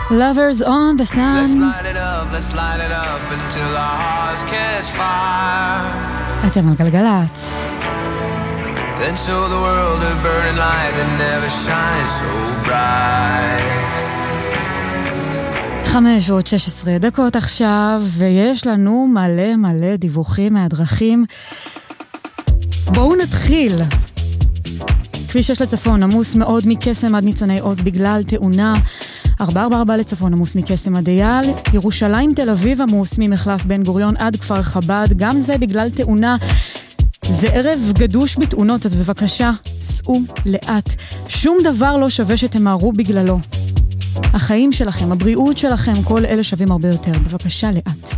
Lovers on the sun. Let's light it up until our hearts catch fire. אתם על גלגלץ. Then show the world a burning light that never shines so bright. 5:16 עכשיו, ויש לנו מלא דיווחים מהדרכים. בואו נתחיל. כביש 6 לצפון, עמוס מאוד מקסם עד ניצני עוז בגלל תאונה. 444 לצפון, עמוס מקסם עד אייל. ירושלים תל אביב עמוס ממחלף בן גוריון עד כפר חב"ד, גם זה בגלל תאונה. זה ערב גדוש בתאונות, אז בבקשה, סעו לאט. שום דבר לא שווה שתמהרו בגללו. החיים שלכם, הבריאות שלכם, כל אלה שווים הרבה יותר. בבקשה לאט.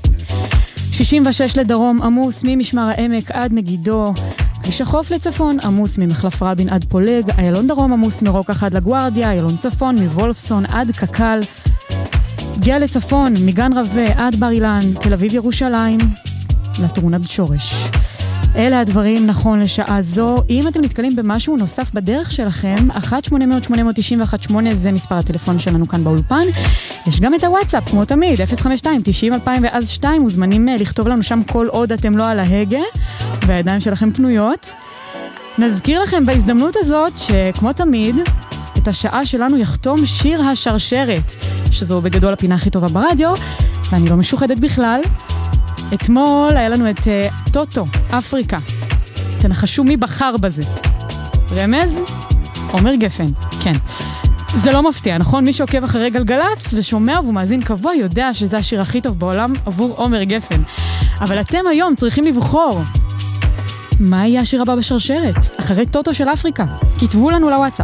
66 לדרום, עמוס ממשמר העמק עד מגידו. כביש החוף לצפון, עמוס ממחלף רבין עד פולג. איילון דרום עמוס מרוקח עד לגוארדיה. איילון צפון מוולפסון עד קקל. גאה לצפון, מגן רווה עד בר אילן. תל אביב ירושלים לתאונת שורש. אלה הדברים נכון לשעה זו. אם אתם נתקלים במשהו נוסף בדרך שלכם, 1-800-891-8 זה מספר הטלפון שלנו כאן באולפן. יש גם את הוואטסאפ, כמו תמיד, 052-90-2002, מוזמנים לכתוב לנו שם כל עוד אתם לא על ההגה, והידיים שלכם פנויות. נזכיר לכם בהזדמנות הזאת, שכמו תמיד, את השעה שלנו יחתום שיר השרשרת, שזו בגדול הפינה הכי טובה ברדיו, ואני לא משוחדת בכלל. אתמול היה לנו את טוטו, אפריקה. תנחשו מי בחר בזה. רמז? עומר גפן, כן. זה לא מפתיע, נכון? מי שעוקב אחרי גלגלץ ושומע ומאזין קבוע יודע שזה השיר הכי טוב בעולם עבור עומר גפן. אבל אתם היום צריכים לבחור. מה יהיה השיר הבא בשרשרת? אחרי טוטו של אפריקה. כתבו לנו לוואטסאפ.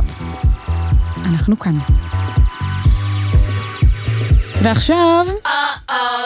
אנחנו כאן. ועכשיו...